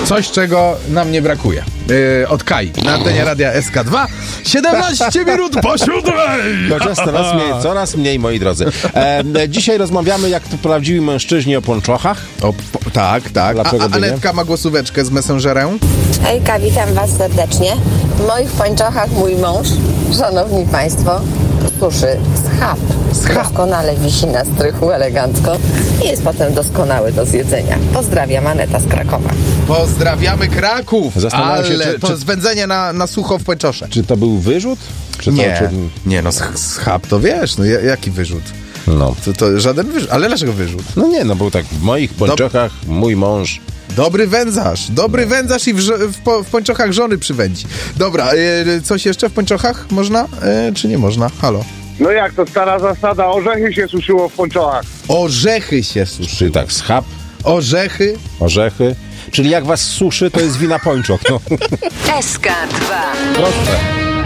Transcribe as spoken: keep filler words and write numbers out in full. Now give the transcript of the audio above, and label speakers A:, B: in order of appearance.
A: Coś, czego nam nie brakuje. Yy, od Kai na antenie radia S K dwa. siedemnaście minut po siódmej!
B: Chociaż coraz mniej, coraz mniej, moi drodzy. E, dzisiaj rozmawiamy jak to prawdziwi mężczyźni o pończochach.
A: O, po, tak, tak.
B: Dlaczego
A: A, a
B: by nie?
A: Anetka ma głosóweczkę z Messengerem.
C: Hejka, witam Was serdecznie. W moich pończochach mój mąż, szanowni Państwo, suszy schab.
A: Schab.
C: Doskonale wisi na strychu elegancko i jest potem doskonały do zjedzenia. Pozdrawiam, Aneta z Krakowa.
A: Pozdrawiamy Kraków!
B: Zastanawiam się,
A: Ale
B: czy-
A: to
B: czy-
A: zwędzenie na, na sucho w pończosze.
B: Czy to był wyrzut? Czy to,
A: Nie,
B: czy...
A: nie no, sch- schab to wiesz, no ja- jaki wyrzut?
B: No.
A: To, to żaden wyrzut, ale dlaczego wyrzut?
B: no nie, no był tak w moich pończochach mój mąż.
A: Dobry wędzarz, dobry wędzarz i w, żo- w, po, w pończochach żony przywędzi. Dobra, y, coś jeszcze w pończochach można, y, czy nie można? Halo.
D: No jak to stara zasada, orzechy się suszyło w pończochach.
A: Orzechy się suszy.
B: Czy tak schab,
A: Orzechy.
B: orzechy. Czyli jak was suszy, to jest wina pończoch. No.
E: S K dwa.
B: Proste.